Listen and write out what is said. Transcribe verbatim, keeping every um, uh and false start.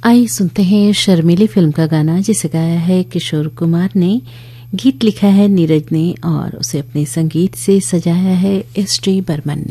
आइए सुनते हैं शर्मीली फिल्म का गाना जिसे गाया है किशोर कुमार ने, गीत लिखा है नीरज ने और उसे अपने संगीत से सजाया है एस टी बर्मन ने।